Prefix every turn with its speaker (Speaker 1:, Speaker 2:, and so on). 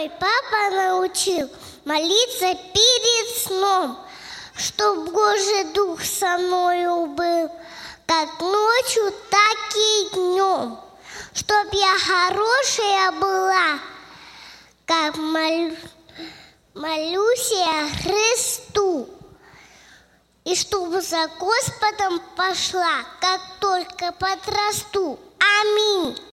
Speaker 1: мой папа научил молиться перед сном, чтоб Божий Дух со мною был, как ночью, так и днем, чтоб я хорошая была, как молюсь я Христу, и чтобы за Господом пошла, как только подрасту. Аминь.